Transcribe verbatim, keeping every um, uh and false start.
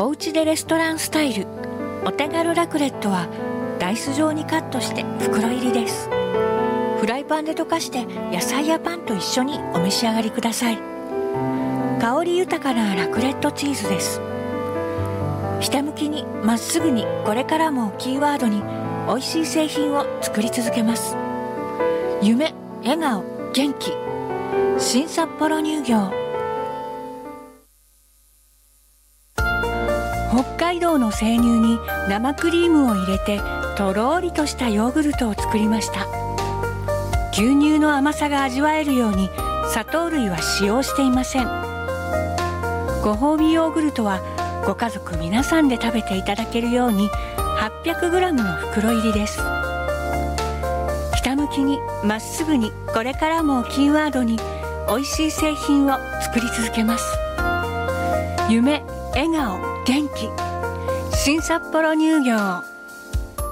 おうちでレストランスタイルお手軽ラクレットはダイス状にカットして袋入りです。フライパンで溶かして野菜やパンと一緒にお召し上がりください。香り豊かなラクレットチーズです。ひたむきにまっすぐにこれからもキーワードに美味しい製品を作り続けます。夢、笑顔、元気、新札幌乳業。北海道の生乳に生クリームを入れてとろーりとしたヨーグルトを作りました。牛乳の甘さが味わえるように砂糖類は使用していません。ご褒美ヨーグルトはご家族皆さんで食べていただけるように はっぴゃくグラム の袋入りです。ひたむきにまっすぐにこれからもキーワードに美味しい製品を作り続けます。夢、笑顔、元気、新札幌乳業。